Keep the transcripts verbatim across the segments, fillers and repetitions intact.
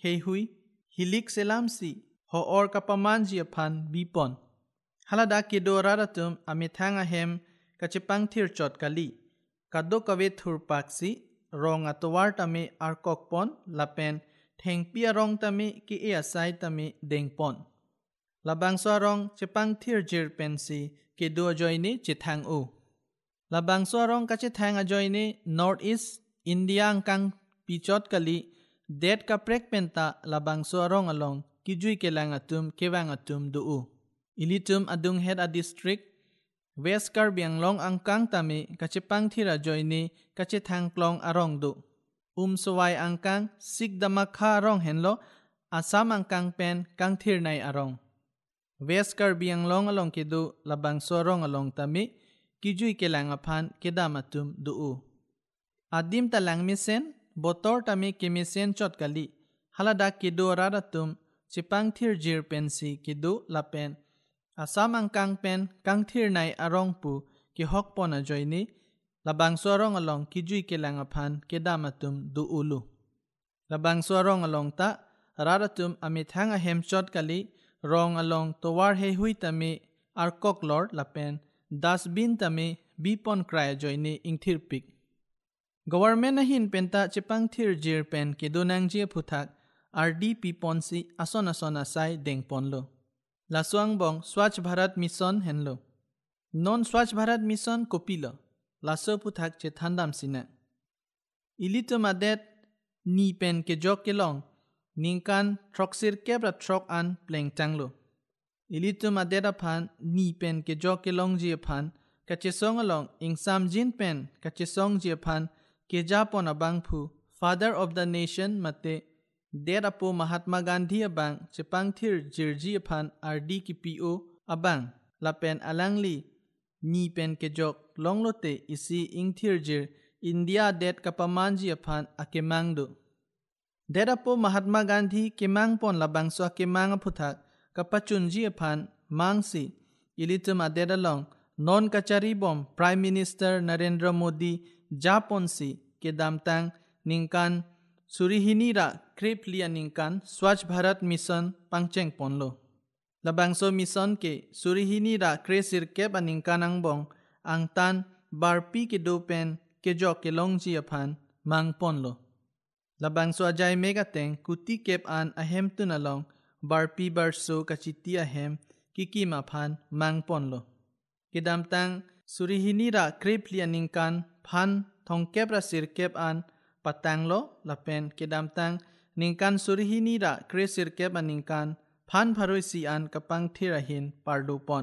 hei hui hilik selam si ho or kapaman ji aphan bipon halada kedora ratum amithanga hem kachipang thir chot kali kaddo kave thur paksi rong atwar tame arkok pon lapen thengpia rong tame ki e asai tame dengpon labang sorong chipang thir jir pensi kedo joini chithang u labang sorong kachithang ajoini north east india kang pichot kali det ka prek penta labang sorong along kijui kelang atum kewang atum du u ilitum adung head a district west karbi anglong angkang tame kachipang thira joini kachithang klong arong du um sowai angkang sikdamakha arong henlo asam angkang pen kang thir nai arong west karbi anglong along kedu labang sorong along tame kijui kelang aphan kedamatum du u adim talang misen botor tame kemisen chot kali halada kedo raratum chipang thir jir pensi kedu lapen asam angkang pen kang thir nai arong pu ki hok pona joini labang sorong along kijui kelang aphan kedamatum du ulu labang sorong along ta raratum amithang a hem chot kali rong along towar he hui tame arkok lord lapen dustbin tame bipon kray joini ingthir pik government hin penta chipang thir jir pen kedunang je phuthak rdp ponsi ason ason asai dengponlo laswang bong swachh bharat mission henlo non swachh bharat mission kopilo laso phuthak che thandam sina ilitum adet ni pen ke jok kelong ningkan troksir kebra trok an pleng tanglo ilitum adet aphan ni pen ke jok kelong ji aphan kachesong along ingsam jin pen kachesong ji aphan ke japon abang phu father of the nation mate der apo mahatma gandhi abang chepang thir jirji aphan rd ki po abang lapen alangli ni pen ke jok longlote isi ingthir jir india det kapamanji aphan akemang do der apo mahatma gandhi kemang pon labang so kemang phuthak kapachunji aphan mangsi ilitum adedalong non kachari bom prime minister narendra modi japon si kedamtang ningkan surihini ra kreplia ningkan swachh bharat mission pangcheng ponlo labangso mission ke surihini ra kresir kep aningkan angbong angtan barpi ke dopen ke jok ke longji aphan mang ponlo labangso ajai megateng kuti kep an ahem tunalong barpi barso kachiti ahem kikim aphan mang ponlo kedamtang surihini ra kreplia ningkan phan thongkep ra sirkep an patanglo lapen kedamtang ningkan surihini ra kresir kep aningkan phan pharoi si an kapang thirahin pardupon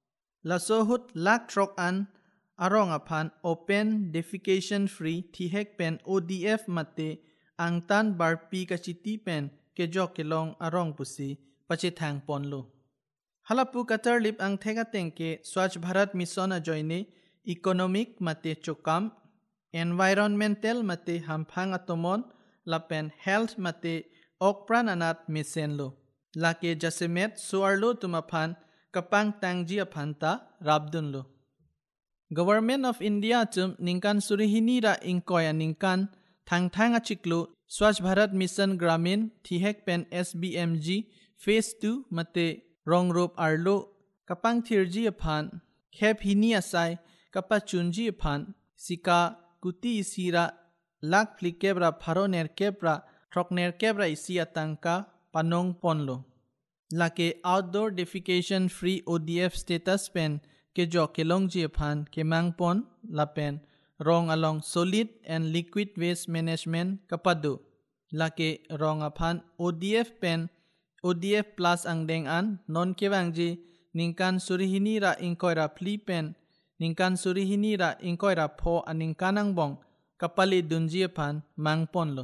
lasohut lak trok an arong aphan open defecation free thihek pen odf mate angtan barpi kachiti pen kejok kelong arong pusi pachithang ponlo halapu katar lip ang thega tengke swachh bharat mission a joine economic mate chokam environmental mate hamphang atomon lapen health mate okpran anat misenlo lake jasemet suarlo tumaphan kapang tangji aphanta rabdunlo government of india chum ningkan surihini ra ingkoy ningkan thangthang achiklo swachh bharat mission gramin thihek pen sbmg phase two mate rongrop arlo kapang thirji aphan khep hini asai kapachunji aphan sika kuti isira lak flikebra pharoner kebra throkner kebra isia tangka panong ponlo lake outdoor defecation free odf status pen ke jo kelongji aphan kemang pon lapen rong along solid and liquid waste management kapadu lake rong aphan odf pen odf plus angdeng an non kewangji ningkan surihini ra ingkoira pli pen ningkan surihini ra ingkoira pho aningkanang bong kapali dunji aphan mangponlo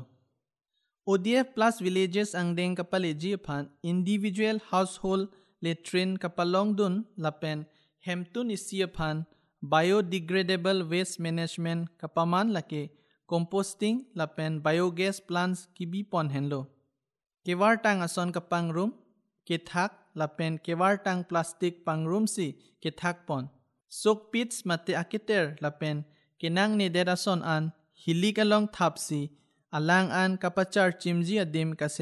odf plus villages angdeng kapali ji aphan individual household latrine kapalong dun lapen hemtun isi aphan biodegradable waste management kapaman lake composting lapen biogas plants kibi pon henlo kewartang ason kapang room kethak lapen kewartang plastic pangrum si kethak pon sok pits mate akiter lapen kenang ne derason an hilik along thapsi alang an kapachar chimji adim kase